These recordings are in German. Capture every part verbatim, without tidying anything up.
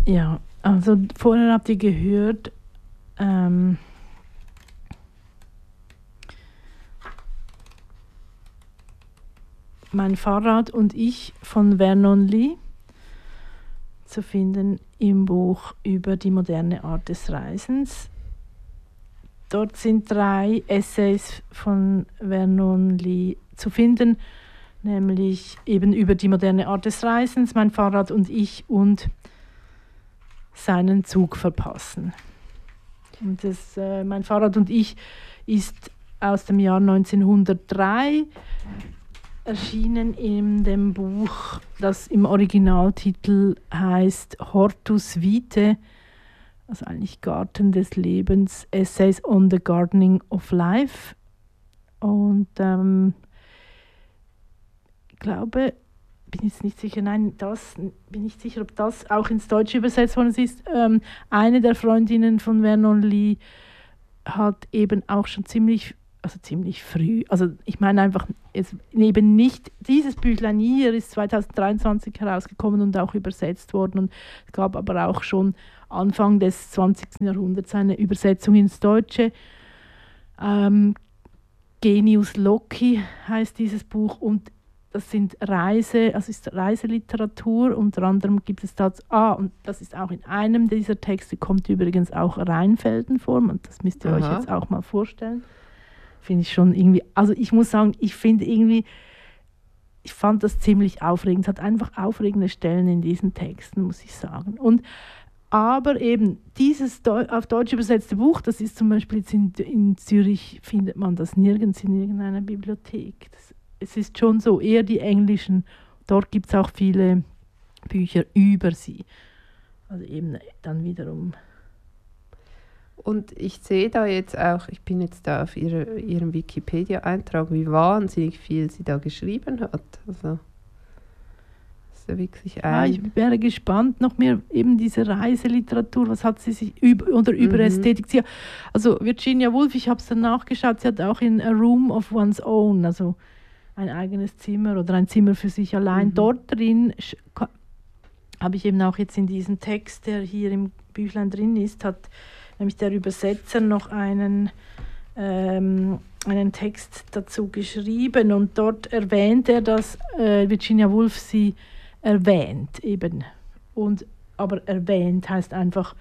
Ja, also vorher habt ihr gehört, ähm, Mein Fahrrad und ich von Vernon Lee, zu finden im Buch über die moderne Art des Reisens. Dort sind drei Essays von Vernon Lee zu finden, nämlich eben über die moderne Art des Reisens, Mein Fahrrad und ich und Seinen Zug verpassen. Und das, äh, Mein Fahrrad und ich ist aus dem Jahr neunzehnhundertdrei, erschienen in dem Buch, das im Originaltitel heißt Hortus Vitae, also eigentlich Garten des Lebens, Essays on the Gardening of Life. Und ähm, ich glaube, bin jetzt nicht sicher, nein, das bin nicht sicher, ob das auch ins Deutsche übersetzt worden ist. Ähm, eine der Freundinnen von Vernon Lee hat eben auch schon ziemlich also ziemlich früh, also ich meine einfach, es, eben nicht, dieses Büchlein hier ist zweitausenddreiundzwanzig herausgekommen und auch übersetzt worden und es gab aber auch schon Anfang des zwanzigsten Jahrhunderts eine Übersetzung ins Deutsche. Ähm, Genius Loci heißt dieses Buch und das sind Reise, also ist Reiseliteratur, unter anderem gibt es dazu, ah, und das ist auch in einem dieser Texte, kommt übrigens auch Rheinfelden vor und das müsst ihr Aha. euch jetzt auch mal vorstellen. Finde ich schon irgendwie, also ich muss sagen, ich finde irgendwie, ich fand das ziemlich aufregend. Es hat einfach aufregende Stellen in diesen Texten, muss ich sagen. Und, aber eben dieses Deu- auf Deutsch übersetzte Buch, das ist zum Beispiel jetzt in, in Zürich, findet man das nirgends in irgendeiner Bibliothek. Das, es ist schon so, eher die englischen, dort gibt es auch viele Bücher über sie. Also eben dann wiederum... Und ich sehe da jetzt auch, ich bin jetzt da auf ihre, ihrem Wikipedia-Eintrag, wie wahnsinnig viel sie da geschrieben hat. Also, das ist ja wirklich ein... Ja, ich wäre gespannt, noch mehr eben diese Reiseliteratur, was hat sie sich über, oder über mhm. Ästhetik. Sie, also Virginia Woolf, ich habe es dann nachgeschaut, sie hat auch in A Room of One's Own, also ein eigenes Zimmer oder ein Zimmer für sich allein. Mhm. Dort drin habe ich eben auch jetzt in diesem Text, der hier im Büchlein drin ist, hat nämlich der Übersetzer noch einen, ähm, einen Text dazu geschrieben und dort erwähnt er, dass äh, Virginia Woolf sie erwähnt eben. Und, aber erwähnt heißt einfach,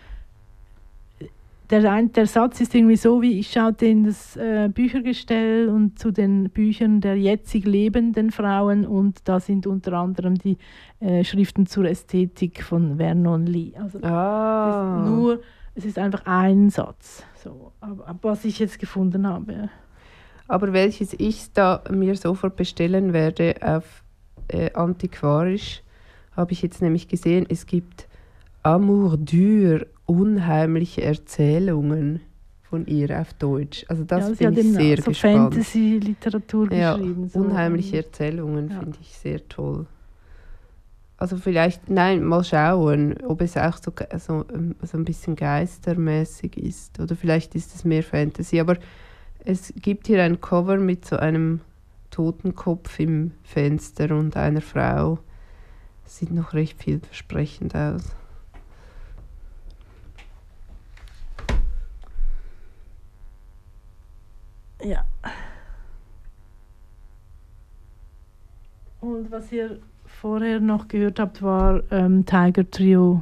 der, ein, der Satz ist irgendwie so, wie ich schaute in das äh, Büchergestell und zu den Büchern der jetzig lebenden Frauen und da sind unter anderem die äh, Schriften zur Ästhetik von Vernon Lee. Also ah. es ist nur Es ist einfach ein Satz, so, aber, was ich jetzt gefunden habe. Aber welches ich da mir sofort bestellen werde auf äh, Antiquarisch, habe ich jetzt nämlich gesehen, es gibt Amour dur, unheimliche Erzählungen von ihr auf Deutsch. Also das ja, bin ich sehr so gespannt. Fantasy-Literatur ja, geschrieben. So. Unheimliche Erzählungen ja. finde ich sehr toll. Also vielleicht, nein, mal schauen, ob es auch so, so, so ein bisschen geistermäßig ist. Oder vielleicht ist es mehr Fantasy. Aber es gibt hier ein Cover mit so einem Totenkopf im Fenster und einer Frau. Das sieht noch recht vielversprechend aus. Ja. Und was ihr vorher noch gehört habt, war ähm, Tiger Trio.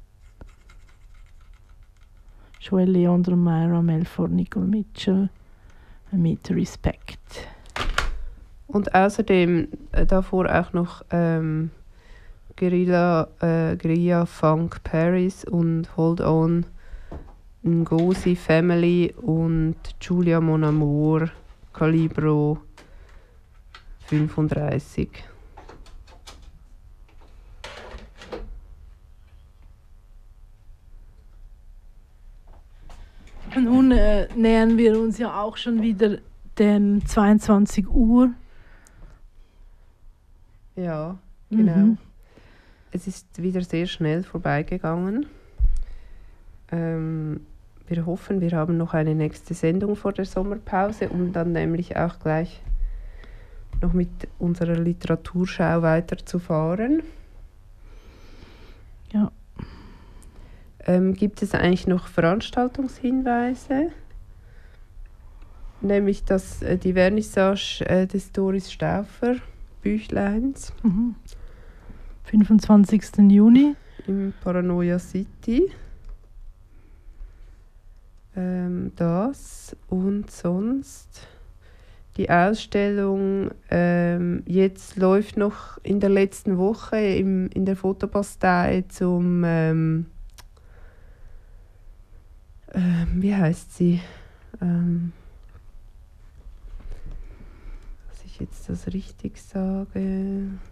Joel Leandro, Myra Melford, Nicole Mitchell mit Respect. Und außerdem äh, davor auch noch ähm, Guerilla, äh, Guerilla Funk Paris und Hold On, Ngozi Family und Julia Mon Amour, Calibro fünfunddreißig. Nun äh, nähern wir uns ja auch schon wieder dem zweiundzwanzig Uhr. Ja, genau. Mhm. Es ist wieder sehr schnell vorbeigegangen. Ähm, wir hoffen, wir haben noch eine nächste Sendung vor der Sommerpause, um dann nämlich auch gleich noch mit unserer Literaturschau weiterzufahren. Ja. ähm, gibt es eigentlich noch Veranstaltungshinweise. Nämlich das, äh, die Vernissage äh, des Doris Stauffer Büchleins. Mhm. fünfundzwanzigsten Juni. Im Paranoia City. Ähm, das und sonst die Ausstellung ähm, jetzt läuft noch in der letzten Woche im, in der Fotobastei zum ähm, ähm, wie heißt sie? Ähm, dass ich jetzt das richtig sage.